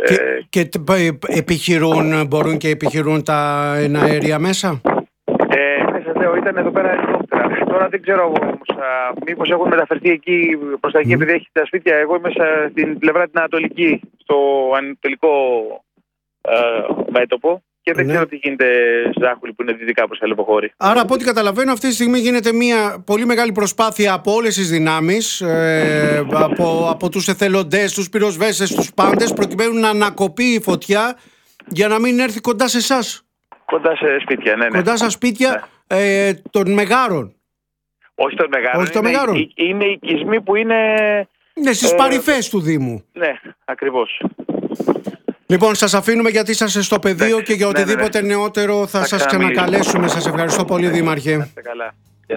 Μπορούν και επιχειρούν τα εναέρια μέσα. Ναι, σας λέω, ήταν εδώ πέρα ελικόπτερα. Τώρα δεν ξέρω όμως μήπως έχουν μεταφερθεί εκεί προς τα εκεί, επειδή έχει τα σπίτια. Εγώ είμαι στην πλευρά την ανατολική, στο ανατολικό μέτωπο. Και δεν ξέρω τι γίνεται Ζάχουλη που είναι δυτικά προς τα Λεποχώρη. Άρα από ό,τι καταλαβαίνω αυτή τη στιγμή γίνεται μια πολύ μεγάλη προσπάθεια από όλες τις δυνάμεις, από τους εθελοντές, τους πυροσβέστες, τους πάντες, προκειμένου να ανακοπεί η φωτιά για να μην έρθει κοντά σε εσάς. Κοντά σε σπίτια, ναι. Κοντά στα σπίτια των Μεγάρων. Όχι των Μεγάρων. Είναι οι οικισμοί που είναι... Ναι, στις παρυφές του Δήμου. Ναι, ακριβώς. Λοιπόν, σας αφήνουμε γιατί είσαστε στο πεδίο και για οτιδήποτε νεότερο θα σας ξανακαλέσουμε. Σας ευχαριστώ πολύ, Δήμαρχε. Είστε καλά. Γεια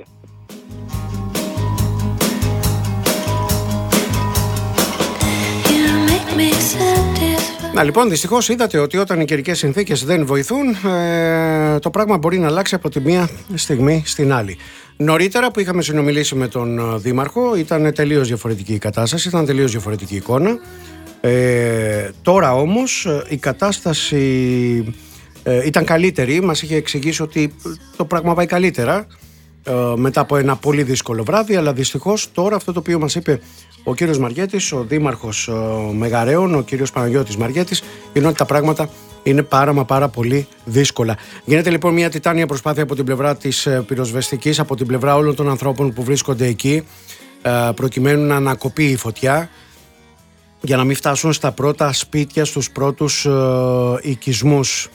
σας. Λοιπόν, δυστυχώς είδατε ότι όταν οι καιρικές συνθήκες δεν βοηθούν, το πράγμα μπορεί να αλλάξει από τη μία στιγμή στην άλλη. Νωρίτερα που είχαμε συνομιλήσει με τον Δήμαρχο, ήταν τελείως διαφορετική η κατάσταση, ήταν τελείως διαφορετική εικόνα. Τώρα όμως η κατάσταση ήταν καλύτερη. Μας είχε εξηγήσει ότι το πράγμα πάει καλύτερα μετά από ένα πολύ δύσκολο βράδυ, αλλά δυστυχώς τώρα αυτό το οποίο μας είπε ο κύριος Μαριέτης, ο Δήμαρχος Μεγαρέων, ο κύριος Παναγιώτης Μαριέτης, είναι ότι τα πράγματα είναι πάρα πολύ δύσκολα. Γίνεται λοιπόν μια τιτάνια προσπάθεια από την πλευρά της πυροσβεστικής, από την πλευρά όλων των ανθρώπων που βρίσκονται εκεί, προκειμένου να ανακοπεί η φωτιά, για να μην φτάσουν στα πρώτα σπίτια, στους πρώτους οικισμούς.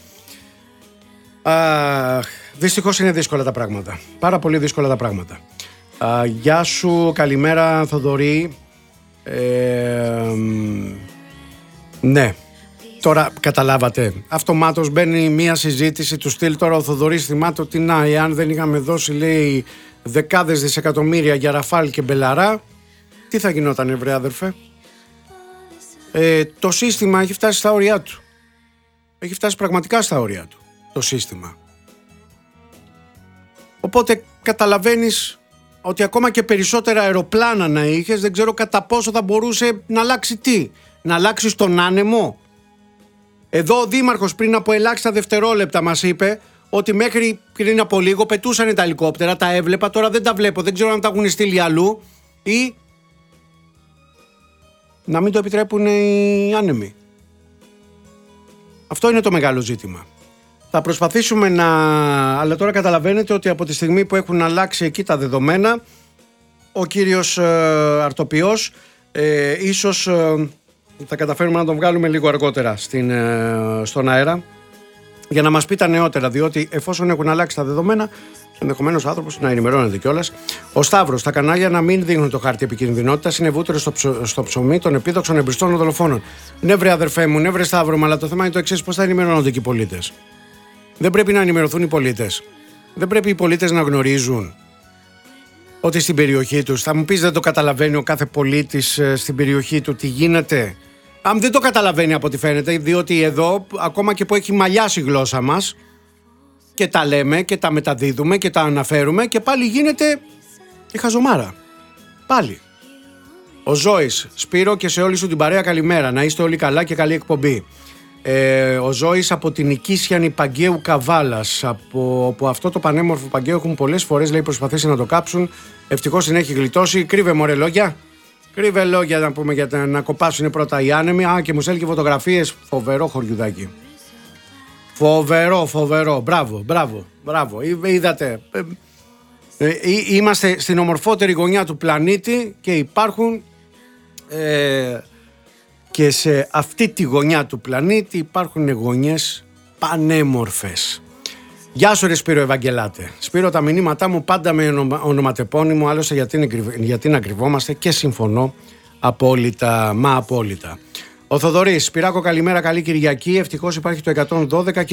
Δυστυχώς είναι δύσκολα τα πράγματα. Πάρα πολύ δύσκολα τα πράγματα. Γεια σου, καλημέρα Θοδωρή. Ναι, τώρα καταλάβατε. Αυτομάτως μπαίνει μια συζήτηση του στυλ. Τώρα ο Θοδωρής θυμάται ότι εάν δεν είχαμε δώσει, λέει, δεκάδες δισεκατομμύρια για Ραφάλ και Μπελαρά, τι θα γινόταν, βρε αδερφέ? Το σύστημα έχει φτάσει στα όρια του. Έχει φτάσει πραγματικά στα όρια του το σύστημα. Οπότε καταλαβαίνεις ότι ακόμα και περισσότερα αεροπλάνα να είχες, δεν ξέρω κατά πόσο θα μπορούσε να αλλάξει τι. Να αλλάξει στον άνεμο. Εδώ ο Δήμαρχος πριν από ελάχιστα δευτερόλεπτα μας είπε ότι μέχρι πριν από λίγο πετούσαν τα ελικόπτερα, τα έβλεπα, τώρα δεν τα βλέπω, δεν ξέρω αν τα έχουν στείλει αλλού ή να μην το επιτρέπουν οι άνεμοι. Αυτό είναι το μεγάλο ζήτημα. Θα προσπαθήσουμε αλλά τώρα καταλαβαίνετε ότι από τη στιγμή που έχουν αλλάξει εκεί τα δεδομένα, ο κύριος Αρτοπιός ίσως θα καταφέρουμε να τον βγάλουμε λίγο αργότερα στον αέρα για να μας πει τα νεότερα, διότι εφόσον έχουν αλλάξει τα δεδομένα, ενδεχομένως ο άνθρωπος να ενημερώνεται κιόλας. Ο Σταύρος, τα κανάλια να μην δίνουν το χάρτη επικινδυνότητας, είναι βούτυρο στο ψωμί των επίδοξων εμπριστών δολοφόνων. Ναι, βρε αδερφέ μου, ναι, βρε Σταύρο μου, αλλά το θέμα είναι το εξής: πώς θα ενημερώνονται και οι πολίτες? Δεν πρέπει να ενημερωθούν οι πολίτες? Δεν πρέπει οι πολίτες να γνωρίζουν ότι στην περιοχή τους, θα μου πεις, δεν το καταλαβαίνει ο κάθε πολίτης στην περιοχή του τι γίνεται? Αν δεν το καταλαβαίνει από ό,τι φαίνεται, διότι εδώ, ακόμα και που έχει μαλλιάσει η γλώσσα μας, και τα λέμε και τα μεταδίδουμε και τα αναφέρουμε, και πάλι γίνεται η χαζομάρα. Πάλι. Ο Ζώης, Σπύρο και σε όλη σου την παρέα καλημέρα. Να είστε όλοι καλά και καλή εκπομπή. Ο Ζώης από την οικίσιανη Παγκαίου Καβάλας, από αυτό το πανέμορφο Παγκαίο έχουν πολλές φορές, λέει, προσπαθήσει να το κάψουν. Ευτυχώς την έχει γλιτώσει. Κρύβε μωρέ λόγια. Κρύβε λόγια να πούμε, για να κοπάσουν πρώτα οι άνεμοι. Και μου στέλνει και φωτογραφίες. Φοβερό χωριουδάκι. Φοβερό. Μπράβο. Είδατε. Είμαστε στην ομορφότερη γωνιά του πλανήτη και υπάρχουν και σε αυτή τη γωνιά του πλανήτη υπάρχουν γωνιές πανέμορφες. Γεια σου ρε Σπύρο Ευαγγελάτε. Σπύρο, τα μηνύματά μου πάντα με ονοματεπώνυμο, άλλωστε γιατί να κρυβόμαστε, και συμφωνώ απόλυτα. Ο Θοδωρής, Σπυράκο καλημέρα, καλή Κυριακή. Ευτυχώς υπάρχει το 112 και